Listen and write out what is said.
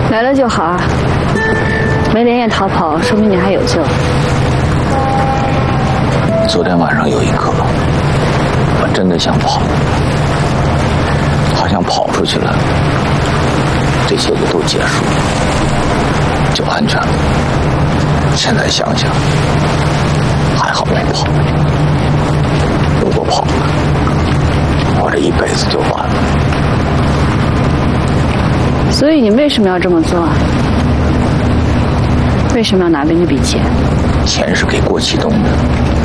来了就好啊，没连夜逃跑，说明你还有救。 昨天晚上有一刻，我真的想跑，好像跑出去了，这些就都结束了，就安全了。现在想想，还好没跑。如果跑了，我这一辈子就完了。 所以你为什么要这么做？为什么要拿着那笔钱？ 钱是给郭启东的。